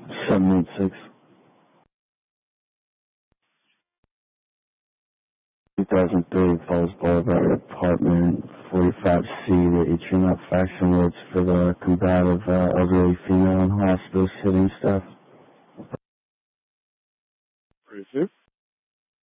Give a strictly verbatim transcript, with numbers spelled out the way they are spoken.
seven eight six. two thousand three Falls Boulevard, apartment forty-five C, the atrium faction words for the combative uh, elderly female in hospice hitting stuff.